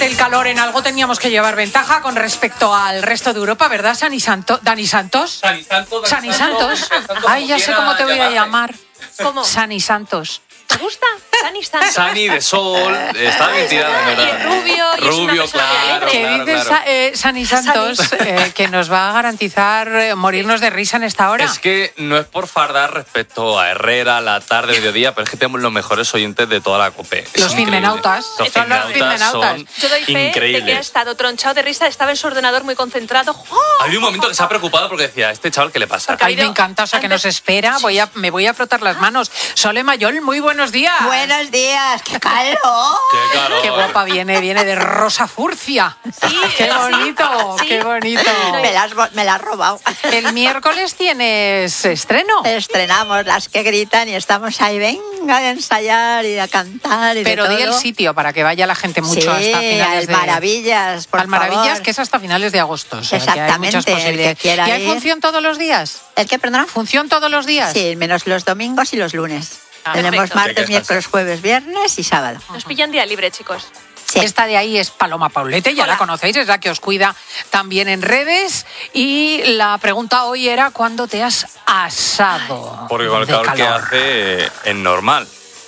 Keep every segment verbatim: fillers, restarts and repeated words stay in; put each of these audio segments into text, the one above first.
aparte del calor, en algo teníamos que llevar ventaja con respecto al resto de Europa, ¿verdad, Sani Santo, Dani Santos? Sani Santos. Sani Santos. Santos. Ay, ya sé cómo te voy a llamar. ¿Cómo? Sani Santos. ¿Te gusta? Sani Santos. Sani de sol, está bien tirada, ¿verdad? Y es rubio, y Rubio, es una claro, Que claro, dice claro. eh, Sani Santos eh, que nos va a garantizar eh, morirnos de risa en esta hora. Es que no es por fardar respecto a Herrera, la tarde, mediodía, pero es que tenemos los mejores oyentes de toda la COPE. Es Los increíble. filmenautas. Los Son los filmenautas filmenautas. son Yo doy fe de que ha increíbles. estado tronchado de risa, estaba en su ordenador muy concentrado. ¡Oh! Ha habido un momento que se ha preocupado porque decía, ¿este chaval qué le pasa? Porque ha Ay, me habido- encanta, o sea, que nos espera. Voy a, me voy a frotar las manos. Sole Mayol, muy buenos días. Buenos días, qué calor. Qué calor. Qué guapa viene, viene de rosa furcia. Sí, Qué sí, bonito, sí. qué bonito. Me la has, vo- me la has robado. El miércoles tienes estreno. Estrenamos Las que gritan y estamos ahí, venga a ensayar y a cantar y Pero de di todo. el sitio para que vaya la gente mucho Sí, hasta finales al de... Maravillas, por al Maravillas, favor. que es hasta finales de agosto. O sea, que hay Exactamente, muchas el que posibilidades. quiera ¿Y hay ir. función todos los días? ¿El qué, perdona? ¿Función todos los días? Sí, menos los domingos y los lunes. Ah, Tenemos perfecto. Sí, martes, que miércoles, jueves, viernes y sábado. Nos pillan día libre, chicos. Sí. Esta de ahí es Paloma Paulete, ya Hola. la conocéis, es la que os cuida también en redes. Y la pregunta hoy era, ¿cuándo te has asado? Porque con el de calor que calor? hace eh, es normal.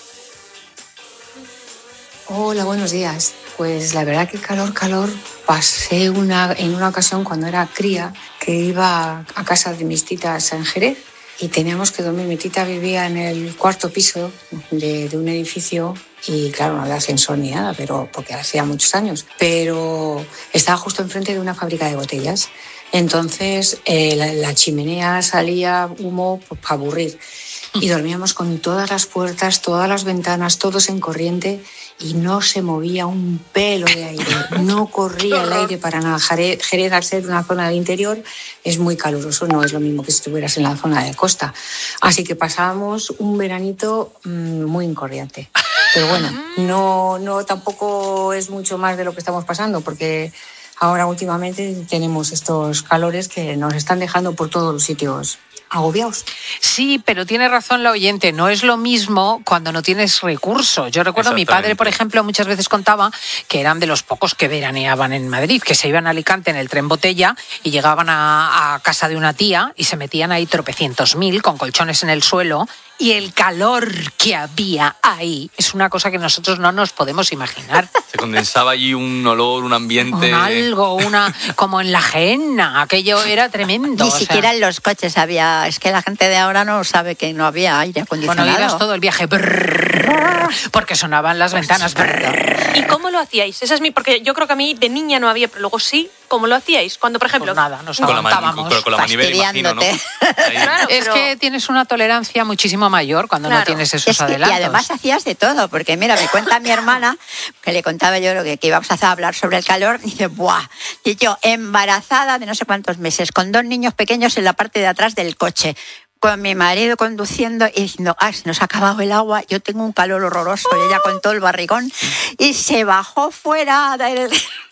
Hola, buenos días. Pues la verdad que calor, calor. Pasé una, en una ocasión cuando era cría que iba a casa de mis titas en Jerez y teníamos que dormir. Mi tita vivía en el cuarto piso de, de un edificio y claro, no había ascensor ni nada, pero porque hacía muchos años. Pero estaba justo enfrente de una fábrica de botellas. Entonces eh, la, la chimenea salía humo pues, para aburrir. Y dormíamos con todas las puertas, todas las ventanas, todos en corriente y no se movía un pelo de aire. No corría el aire para nada. Jerez, Jerez, al ser una zona del interior, es muy caluroso, no es lo mismo que si estuvieras en la zona de costa. Así que pasábamos un veranito mmm, muy incordiante. Pero bueno, no, no tampoco es mucho más de lo que estamos pasando, porque ahora últimamente tenemos estos calores que nos están dejando por todos los sitios agobiados. Sí, pero tiene razón la oyente, no es lo mismo cuando no tienes recursos. Yo recuerdo a mi padre, por ejemplo, muchas veces contaba que eran de los pocos que veraneaban en Madrid, que se iban a Alicante en el tren botella y llegaban a, a casa de una tía y se metían ahí tropecientos mil con colchones en el suelo. Y el calor que había ahí es una cosa que nosotros no nos podemos imaginar. Se condensaba allí un olor, un ambiente. Un algo, una como en la Gehenna, aquello era tremendo. Ni o sea, siquiera en los coches había... Es que la gente de ahora no sabe que no había aire acondicionado. Bueno, ibas todo el viaje brrr, porque sonaban las ventanas. Brrr. ¿Y cómo lo hacíais? Esa es mi... Porque yo creo que a mí de niña no había, pero luego sí. ¿Cómo lo hacíais? Cuando, por ejemplo... Pues nada, nos Con la, man- aguantábamos. con, con la manivela, imagino, ¿no? fastidiándote. Ahí. Claro, Es pero- que tienes una tolerancia muchísimo mayor cuando no Claro. tienes esos Es que- y adelantos. además hacías de todo, porque mira, me cuenta mi hermana, que le contaba yo lo que, que íbamos a hacer, a hablar sobre el calor, y dice, ¡buah! Y yo, embarazada de no sé cuántos meses, con dos niños pequeños en la parte de atrás del coche, con mi marido conduciendo y diciendo, ah, se nos ha acabado el agua, yo tengo un calor horroroso, y ella con todo el barrigón, y se bajó fuera del...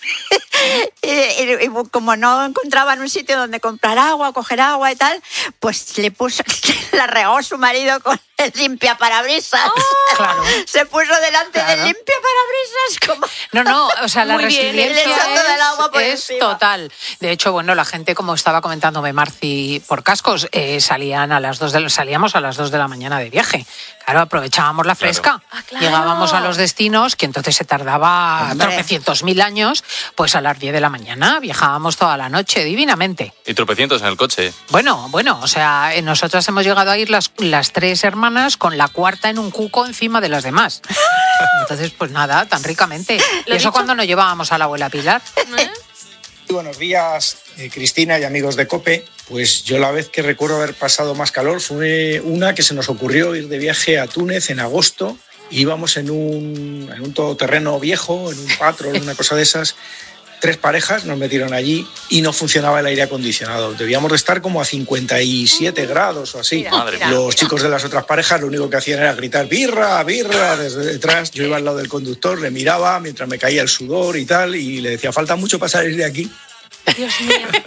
y, y- y como no encontraban un sitio donde comprar agua o coger agua y tal, pues le puso, la regó su marido con el limpiaparabrisas. Claro. Se puso delante Claro. del limpiaparabrisas como... No, no, o sea, la Muy bien, resiliencia le echando del agua por es, es encima. total. De hecho, bueno, la gente, como estaba comentándome Marci por cascos, eh, salían a las dos de, salíamos a las dos de la mañana de viaje. Claro, aprovechábamos la fresca. Ah, claro. Llegábamos a los destinos, que entonces se tardaba Hombre. tropecientos mil años, pues a las diez de la mañana viajábamos toda la noche, divinamente. Y tropecientos en el coche. Bueno, bueno, o sea, eh, nosotras hemos llegado a ir las, las tres hermanas con la cuarta en un cuco encima de las demás. Entonces, pues nada, tan ricamente. ¿Y ¿Lo eso dicho? cuando no llevábamos a la abuela Pilar? ¿Eh? Buenos días, eh, Cristina y amigos de COPE. Pues yo la vez que recuerdo haber pasado más calor fue una que se nos ocurrió ir de viaje a Túnez en agosto. Íbamos en un, en un todoterreno viejo, en un Patrol, una cosa de esas. Tres parejas nos metieron allí y no funcionaba el aire acondicionado. Debíamos de estar como a cincuenta y siete grados o así. Mira, Madre mira, Los mira. chicos de las otras parejas lo único que hacían era gritar birra, birra desde detrás. Yo iba al lado del conductor, le miraba mientras me caía el sudor y tal y le decía, falta mucho para salir de aquí. Dios mío.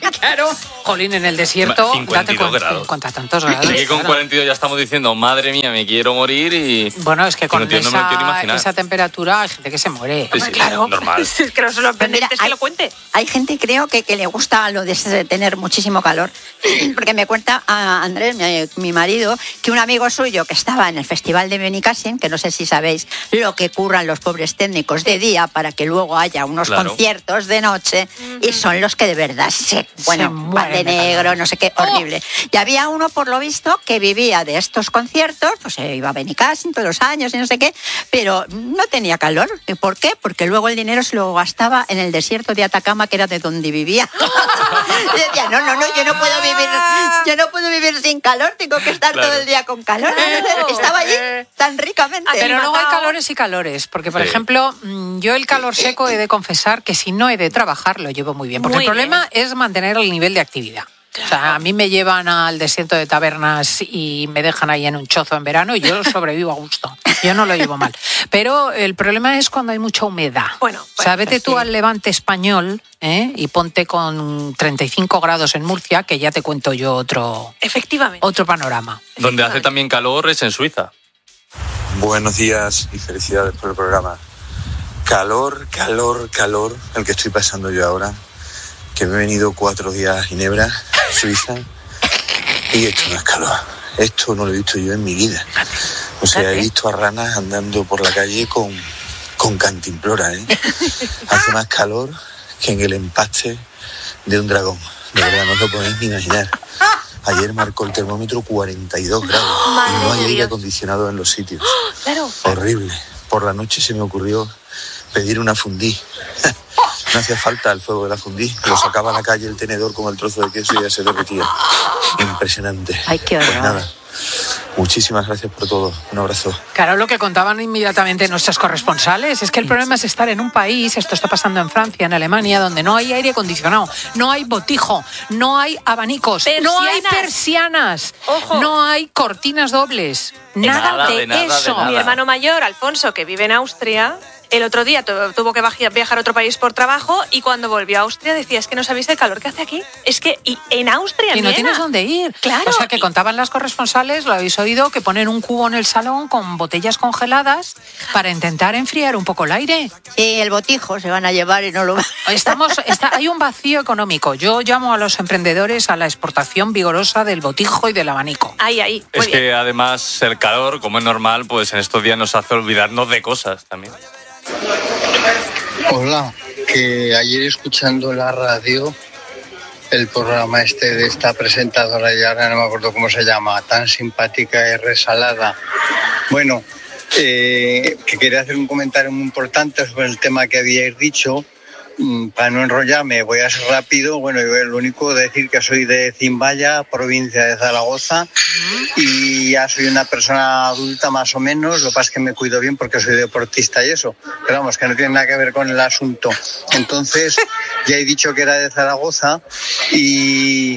Claro, jolín, en el desierto, cincuenta y dos date cuenta, grados. Contra tantos grados. Aquí con claro. cuarenta y dos ya estamos diciendo, madre mía, me quiero morir y... Bueno, es que con no, tío, no me lo quiero esa, imaginar. esa temperatura hay gente que se muere. Sí, sí, Claro, normal. es que lo sorprendente Pues mira, es que hay- lo cuente. Hay gente, creo, que, que le gusta lo de tener muchísimo calor. Porque me cuenta a Andrés, mi, mi marido, que un amigo suyo que estaba en el Festival de Benicàssim, que no sé si sabéis lo que curran los pobres técnicos de día para que luego haya unos Claro. conciertos de noche, y son los que de verdad se... Bueno, mueren van de de negro, calor. no sé qué, horrible. Y había uno, por lo visto, que vivía de estos conciertos, pues se iba a Benicàssim todos los años y no sé qué, pero no tenía calor. ¿Y por qué? Porque luego el dinero se lo gastaba en el desierto de Atacama, que era de donde vivía. Y decía, no, no, no, yo no puedo vivir, yo no puedo vivir sin calor, tengo que estar Claro. todo el día con calor. Claro. Estaba allí tan ricamente. Pero luego hay matado. calores y calores, porque por Sí. ejemplo, mm, yo el calor seco he de confesar que si no he de trabajar lo llevo muy bien, porque Muy el problema es mantener el nivel de actividad. O sea, a mí me llevan al desierto de tabernas y me dejan ahí en un chozo en verano y yo sobrevivo a gusto. Yo no lo llevo mal. Pero el problema es cuando hay mucha humedad. Bueno, o sea, bueno, vete pues tú sí. al Levante español, ¿eh? Y ponte con treinta y cinco grados en Murcia, que ya te cuento yo otro, Efectivamente. otro panorama. Donde hace también calor es en Suiza. Buenos días y felicidades por el programa. Calor, calor, calor, el que estoy pasando yo ahora, que me he venido cuatro días a Ginebra, Suiza, y esto no es calor. Esto no lo he visto yo en mi vida. O sea, he visto a ranas andando por la calle con, con cantimplora, ¿eh? Hace más calor que en el empaste de un dragón. De verdad, no os lo podéis ni imaginar. Ayer marcó el termómetro cuarenta y dos grados y no hay aire acondicionado en los sitios. Claro. Horrible. Por la noche se me ocurrió pedir una fundí. No hacía falta el fuego de la fundí. Lo sacaba a la calle el tenedor con el trozo de queso y ya se derretía. Impresionante. Ay, qué horror. Pues nada. Muchísimas gracias por todo. Un abrazo. Claro, lo que contaban inmediatamente nuestros corresponsales es que el problema es estar en un país, esto está pasando en Francia, en Alemania, donde no hay aire acondicionado, no hay botijo, no hay abanicos, no hay Persianas. persianas, Ojo. no hay cortinas dobles, nada, Nada, de, de nada, de eso. nada. Mi hermano mayor, Alfonso, que vive en Austria, el otro día tu- tuvo que baji- viajar a otro país por trabajo y cuando volvió a Austria decía, es que no sabéis el calor que hace aquí. Es que y en Austria, Y no Viena. tienes dónde ir. Claro. O sea, que Y- contaban las corresponsales, lo habéis oído, que ponen un cubo en el salón con botellas congeladas para intentar enfriar un poco el aire. Sí, el botijo se van a llevar y no lo van. Estamos, está, hay un vacío económico. Yo llamo a los emprendedores a la exportación vigorosa del botijo y del abanico. Ahí, ahí. Muy Es bien. que además el calor, como es normal, pues en estos días nos hace olvidarnos de cosas también. Hola, que ayer escuchando la radio el programa este de esta presentadora, y ahora no me acuerdo cómo se llama, tan simpática y resalada. Bueno, eh, que quería hacer un comentario muy importante sobre el tema que habíais dicho. Mm, Para no enrollarme, voy a ser rápido. Bueno, yo lo único decir que soy de Zimbaya, provincia de Zaragoza, y ya soy una persona adulta más o menos. Lo que pasa es que me cuido bien porque soy deportista y eso, pero vamos, que no tiene nada que ver con el asunto. Entonces, ya he dicho que era de Zaragoza y,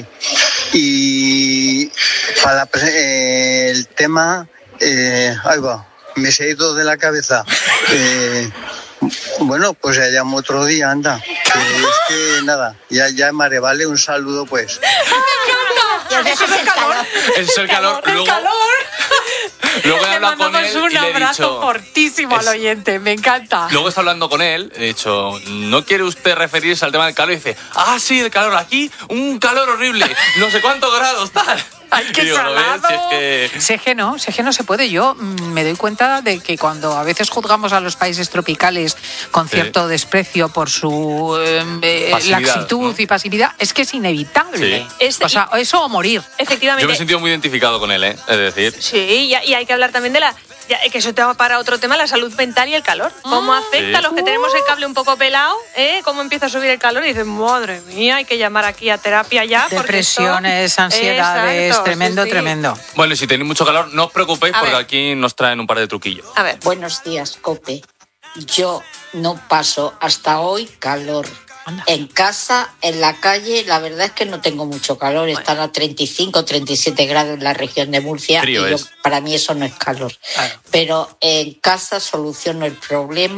y para la pre- eh, el tema, eh, ahí va, me se ha ido de la cabeza. Eh, Bueno, pues ya llamo otro día, anda. Que es que nada, ya llamaré, ¿vale? Un saludo, pues. Dios, ese es el calor. Eso es el calor. ¡El Luego, calor! luego he Le hablado con mandamos él un y le he abrazo dicho... fortísimo al es- oyente, me encanta. Luego está hablando con él, he dicho, ¿no quiere usted referirse al tema del calor? Y dice, ah, sí, el calor, aquí un calor horrible, no sé cuántos grados, tal. ¡Ay, qué Y digo, ¿lo ves? salado! Si es que... Si es que no, si es que no se puede. Yo mm, me doy cuenta de que cuando a veces juzgamos a los países tropicales con Sí. cierto desprecio por su eh, eh, Pasividad, laxitud ¿no? y pasividad, es que es inevitable. Sí. Es- O sea, eso o morir. Efectivamente. Yo me he sentido muy identificado con él, ¿eh? Es decir, Sí, y, y hay que hablar también de la... ya, que eso te va para otro tema, la salud mental y el calor. Cómo afecta Sí. a los que tenemos el cable un poco pelado, ¿eh? Cómo empieza a subir el calor y dices, madre mía, hay que llamar aquí a terapia ya. porque Depresiones, esto- ansiedades, Exacto, tremendo, sí, sí. tremendo. bueno, y si tenéis mucho calor, no os preocupéis A porque ver. aquí nos traen un par de truquillos. A ver. Buenos días, Cope. Yo no paso hasta hoy calor. Anda. En casa, en la calle, la verdad es que no tengo mucho calor. Están a treinta y cinco, treinta y siete grados en la región de Murcia. Frío y yo- es. para mí eso no es calor. Claro. Pero en casa soluciono el problema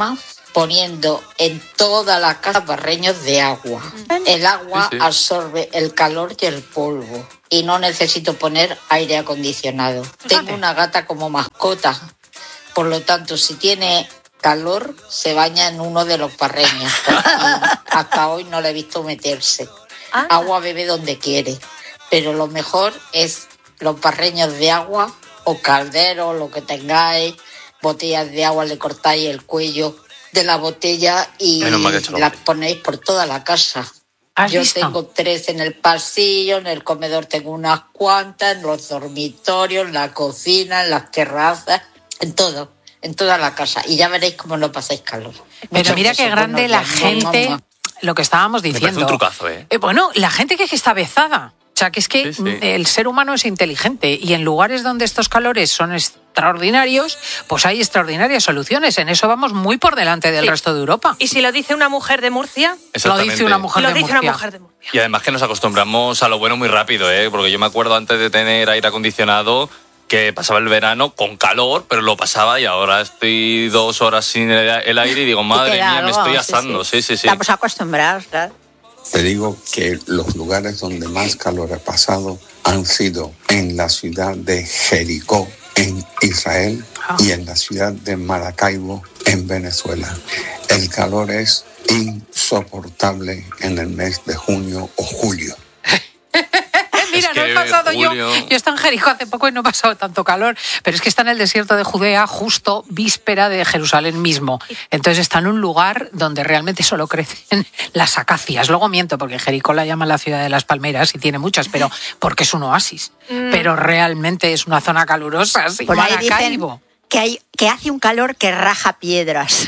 poniendo en toda la casa barreños de agua. El agua Sí, sí. absorbe el calor y el polvo y no necesito poner aire acondicionado. Tengo una gata como mascota, por lo tanto, si tiene calor, se baña en uno de los barreños. Y hasta hoy no le he visto meterse. Agua bebe donde quiere, pero lo mejor es los barreños de agua o calderos, lo que tengáis, botellas de agua, le cortáis el cuello de la botella y Menos mal que he hecho lo las mismo. ponéis por toda la casa. ¿Has Yo visto? tengo tres en el pasillo, en el comedor tengo unas cuantas, en los dormitorios, en la cocina, en las terrazas, en todo, en toda la casa. Y ya veréis cómo no pasáis calor. Pero Muchos mira qué besos, grande buenos la días. gente, Mua, mua, mua. lo que estábamos Me parece diciendo. un trucazo, ¿eh? Eh, bueno, la gente que, que está vezada. O sea, que es que Sí, sí. el ser humano es inteligente y en lugares donde estos calores son extraordinarios, pues hay extraordinarias soluciones. En eso vamos muy por delante del Sí. resto de Europa. Y si lo dice una mujer de Murcia, Lo Exactamente. dice una mujer lo de dice Murcia. una mujer de Murcia. Y además que nos acostumbramos a lo bueno muy rápido, ¿eh? Porque yo me acuerdo antes de tener aire acondicionado que pasaba el verano con calor, pero lo pasaba y ahora estoy dos horas sin el, el aire y digo, madre queda mía, me algo, estoy sí, asando. Sí, sí, sí. Estamos acostumbrados, claro. Te digo que los lugares donde más calor he pasado han sido en la ciudad de Jericó, en Israel, y en la ciudad de Maracaibo, en Venezuela. El calor es insoportable en el mes de junio o julio. Mira, Es no he que pasado yo. Julio- Yo he estado en Jericó hace poco y no he pasado tanto calor, pero es que está en el desierto de Judea, justo víspera de Jerusalén mismo. Entonces está en un lugar donde realmente solo crecen las acacias. Luego miento, porque Jericó la llaman la ciudad de las palmeras y tiene muchas, pero porque es un oasis. Pero realmente es una zona calurosa, así. Por ahí Maracaibo. dicen que, hay, que hace un calor que raja piedras.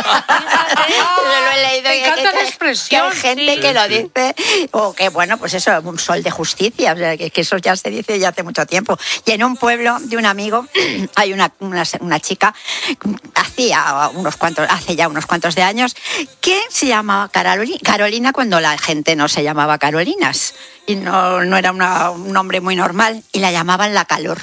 Lo he leído. Me que- encanta que- la expresión, Que hay gente sí. que lo Sí, sí. dice, o que, bueno, pues eso, un sol de justicia, o sea, que, que eso ya se dice ya hace mucho tiempo. Y en un pueblo de un amigo hay una, una, una chica, hacía unos cuantos, hace ya unos cuantos de años, que se llamaba Carolina, Carolina cuando la gente no se llamaba Carolinas. Y no, no era una- un nombre muy normal, y la llamaban La Calor.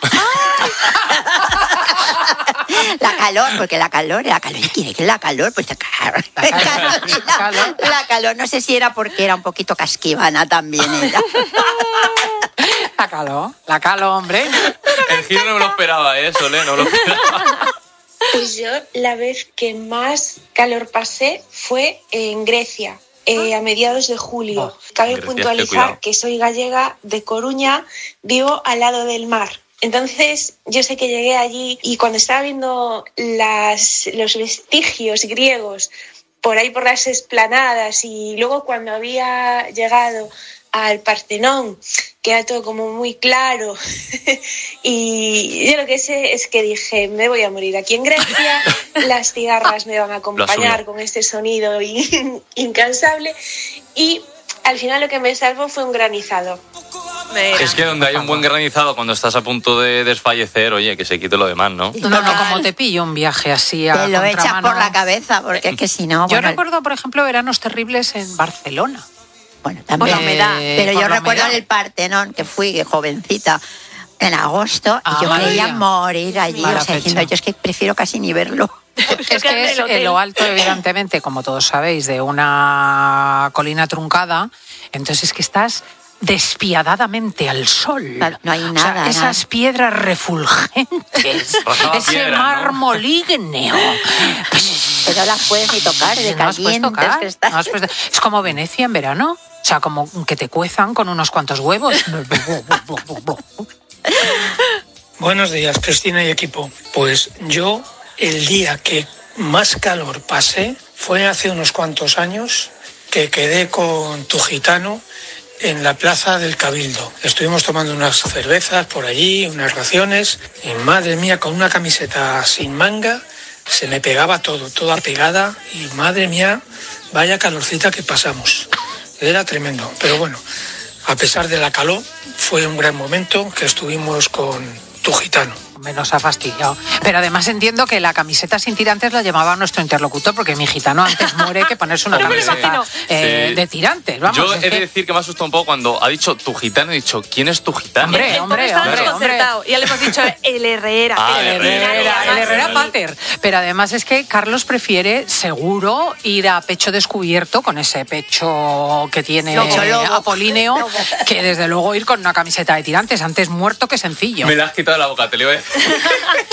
La calor, porque la calor, la calor, ¿y quién es la calor? Pues la calor. La calor, la calor. La calor, no sé si era porque era un poquito casquivana también ella. La calor, la calor, hombre. El giro no me lo esperaba, ¿eh, Sole? No me lo esperaba. Pues yo la vez que más calor pasé fue en Grecia, eh, a mediados de julio. Oh, Cabe Grecia, ten puntualizar cuidado. que soy gallega de Coruña, vivo al lado del mar. Entonces yo sé que llegué allí y cuando estaba viendo las, los vestigios griegos por ahí por las esplanadas y luego cuando había llegado al Partenón, que era todo como muy claro, y yo lo que sé es que dije, me voy a morir aquí en Grecia, las cigarras me van a acompañar con este sonido in- incansable, y al final lo que me salvó fue un granizado. Mira. Es que donde hay un buen granizado cuando estás a punto de desfallecer, oye, que se quite lo demás, ¿no? No, no, como te pillo un viaje así a Te lo echas contramano. por la cabeza, porque es que si no... Yo bueno, recuerdo, por ejemplo, veranos terribles en Barcelona. Bueno, también. Por la humedad. Pero Por yo la recuerdo humedad. el Partenón, que fui jovencita en agosto, Ah, y yo madre quería mía. morir allí, Mala o sea, diciendo, fecha. yo es que prefiero casi ni verlo. Es que es en lo alto, evidentemente, como todos sabéis, de una colina truncada. Entonces es que estás despiadadamente al sol. Claro, no hay O sea, nada, esas nada. piedras refulgentes, Rajaba ese piedras, ¿no? mármol ígneo. Que no las puedes ni tocar, de No las puedes calientes tocar, que están. no las puedes- Es como Venecia en verano. O sea, como que te cuezan con unos cuantos huevos. Buenos días, Cristina y equipo. Pues yo, el día que más calor pasé fue hace unos cuantos años, que quedé con tu gitano en la plaza del Cabildo. Estuvimos tomando unas cervezas por allí, unas raciones, y madre mía, con una camiseta sin manga, se me pegaba todo, toda pegada, y madre mía, vaya calorcita que pasamos. Era tremendo, pero bueno, a pesar de la calor, fue un gran momento que estuvimos con tu gitano. Menos ha fastidiado. Pero además entiendo que la camiseta sin tirantes la llevaba nuestro interlocutor, porque mi gitano antes muere que ponerse una camiseta eh, sí. de tirantes. Vamos, Yo he que... de decir que me ha asustado un poco cuando ha dicho tu gitano, he dicho, ¿quién es tu gitano? Hombre, hombre, está hombre, hombre. Y ya le hemos dicho el Herrera. Ah, el Herrera, Herrera, el Herrera Pater. Pero además es que Carlos prefiere seguro ir a pecho descubierto, con ese pecho que tiene apolíneo, que desde luego ir con una camiseta de tirantes. Antes muerto que sencillo. Me la has quitado de la boca, te lo iba a decir.